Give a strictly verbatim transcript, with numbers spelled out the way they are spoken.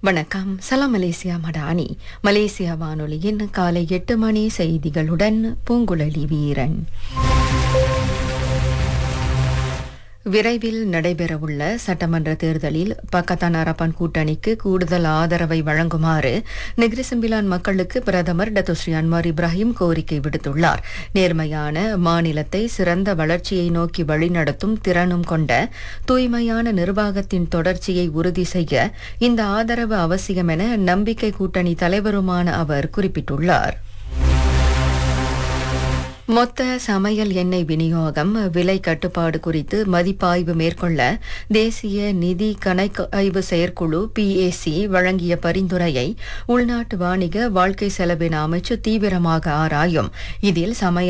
வணக்கம். சலாம் Malaysia Madani. Malaysia வானொலியின் காலை எட்டு மணி செய்திகளுடன் பூங்குழலி வீரன். விரைவில் நடைபெறவுள்ள சட்டமன்ற தேர்தலில் பக்கத்தான் அரப்பான் கூட்டணிக்கு கூடுதல் ஆதரவை வழங்குமாறு நெகிரி செம்பிலான் மக்களுக்கு பிரதமர் டத்தோ ஸ்ரீ அன்வார் இப்ராஹிம் கோரிக்கை விடுத்துள்ளார். நேர்மையான மாநிலத்தை சிறந்த வளர்ச்சியை நோக்கி வழிநடத்தும் திறனும் கொண்ட தூய்மையான நிர்வாகத்தின் தொடர்ச்சியை உறுதி செய்ய இந்த ஆதரவு அவசியம் என நம்பிக்கை கூட்டணி தலைவருமான அவர் குறிப்பிட்டுள்ளார். மொத்த சமையல் எண்ணெய் விநியோகம் விலை கட்டுப்பாடு குறித்து மதிப்பாய்வு மேற்கொள்ள தேசிய நிதி கணக்காய்வு செயற்குழு பிஏசி வழங்கிய பரிந்துரையை உள்நாட்டு வாணிக வாழ்க்கை செலவின அமைச்சு தீவிரமாக ஆராயும். இதில் சமையல்